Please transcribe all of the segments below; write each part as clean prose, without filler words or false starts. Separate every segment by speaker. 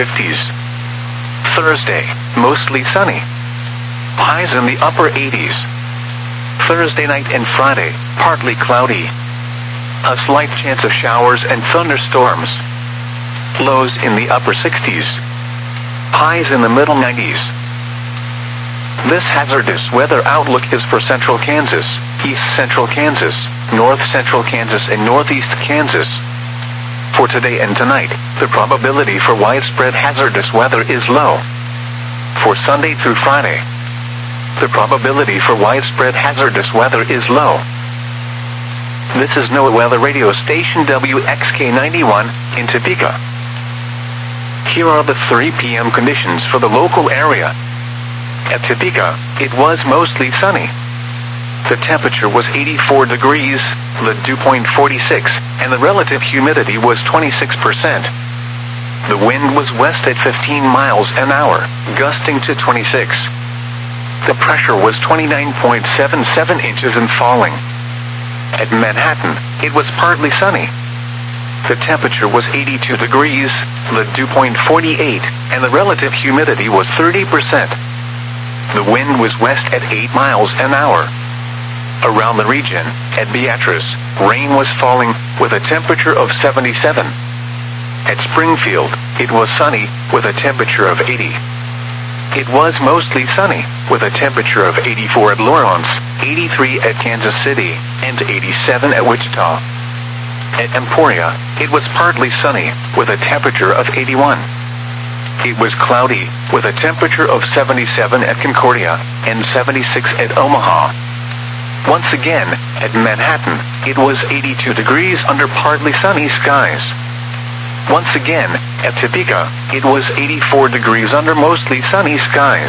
Speaker 1: 50s. Thursday, mostly sunny. Highs in the upper 80s. Thursday night and Friday, partly cloudy. A slight chance of showers and thunderstorms. Lows in the upper 60s. Highs in the middle 90s. This hazardous weather outlook is for central Kansas, east central Kansas, north central Kansas, and northeast Kansas. For today and tonight, the probability for widespread hazardous weather is low. For Sunday through Friday, the probability for widespread hazardous weather is low. This is NOAA Weather Radio Station WXK91 in Topeka. Here are the 3 p.m. conditions for the local area. At Topeka, it was mostly sunny. The temperature was 84 degrees, the dew point 46, and the relative humidity was 26%. The wind was west at 15 miles an hour, gusting to 26. The pressure was 29.77 inches and falling. At Manhattan, it was partly sunny. The temperature was 82 degrees, the dew point 48, and the relative humidity was 30%. The wind was west at 8 miles an hour. Around the region, at Beatrice, rain was falling with a temperature of 77. At Springfield, it was sunny with a temperature of 80. It was mostly sunny with a temperature of 84 at Lawrence, 83 at Kansas City, and 87 at Wichita. At Emporia, it was partly sunny with a temperature of 81. It was cloudy with a temperature of 77 at Concordia and 76 at Omaha. Once again, at Manhattan, it was 82 degrees under partly sunny skies. Once again, at Topeka, it was 84 degrees under mostly sunny skies.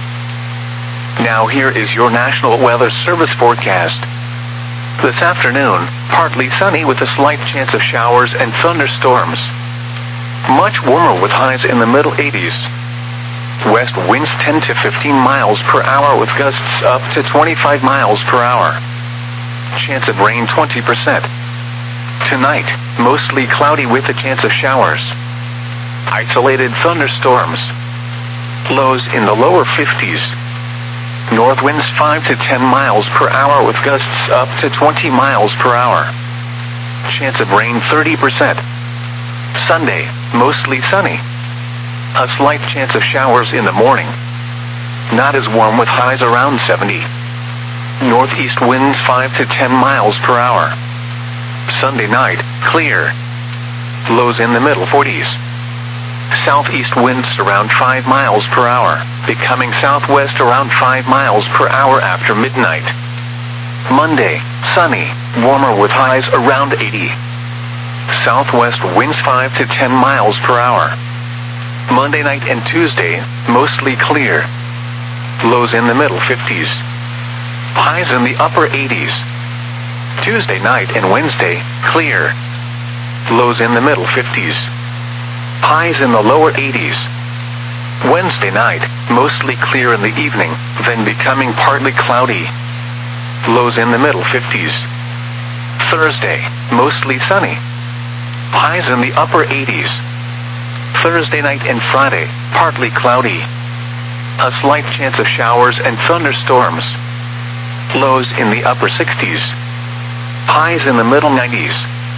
Speaker 1: Now here is your National Weather Service forecast. This afternoon, partly sunny with a slight chance of showers and thunderstorms. Much warmer with highs in the middle 80s. West winds 10 to 15 miles per hour with gusts up to 25 miles per hour. Chance of rain 20%. Tonight, mostly cloudy with a chance of showers. Isolated thunderstorms. Lows in the lower 50s. North winds 5 to 10 miles per hour with gusts up to 20 miles per hour. Chance of rain 30%. Sunday, mostly sunny. A slight chance of showers in the morning. Not as warm with highs around 70. Northeast winds 5 to 10 miles per hour. Sunday night, clear. Lows in the middle 40s. Southeast winds around 5 miles per hour, becoming southwest around 5 miles per hour after midnight. Monday, sunny, warmer with highs around 80. Southwest winds 5 to 10 miles per hour. Monday night and Tuesday, mostly clear. Lows in the middle 50s. Highs in the upper 80s. Tuesday night and Wednesday, clear. Lows in the middle 50s. Highs in the lower 80s. Wednesday night, mostly clear in the evening, then becoming partly cloudy. Lows in the middle 50s. Thursday, mostly sunny. Highs in the upper 80s. Thursday night and Friday, partly cloudy. A slight chance of showers and thunderstorms. Lows in the upper 60s. Highs in the middle 90s.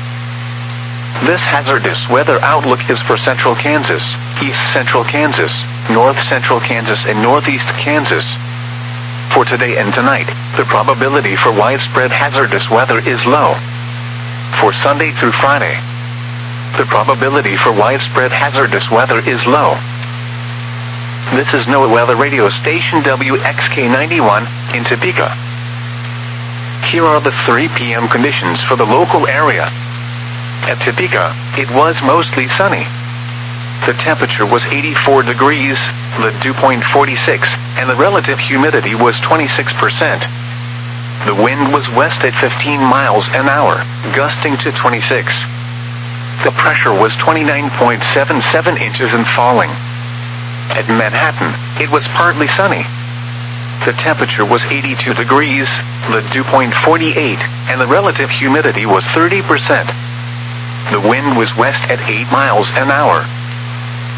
Speaker 1: This hazardous weather outlook is for central Kansas, east central Kansas, north central Kansas, and northeast Kansas. For today and tonight, the probability for widespread hazardous weather is low. For Sunday through Friday, the probability for widespread hazardous weather is low. This is NOAA Weather Radio Station WXK91 in Topeka. Here are the 3 p.m. conditions for the local area. At Topeka, it was mostly sunny. The temperature was 84 degrees, the dew point 46, and the relative humidity was 26%. The wind was west at 15 miles an hour, gusting to 26. The pressure was 29.77 inches and falling. At Manhattan, it was partly sunny. The temperature was 82 degrees, the dew point 48, and the relative humidity was 30%. The wind was west at 8 miles an hour,